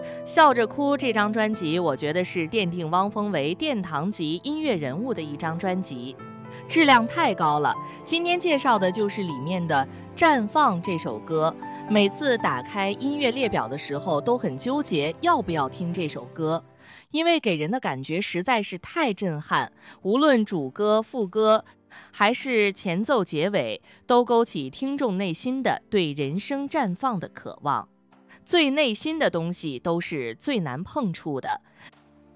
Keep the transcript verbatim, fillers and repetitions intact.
笑着哭这张专辑，我觉得是奠定汪峰为殿堂级音乐人物的一张专辑，质量太高了。今天介绍的就是里面的《绽放》这首歌，每次打开音乐列表的时候都很纠结要不要听这首歌，因为给人的感觉实在是太震撼，无论主歌、副歌还是前奏结尾，都勾起听众内心的对人生绽放的渴望。最内心的东西都是最难碰触的，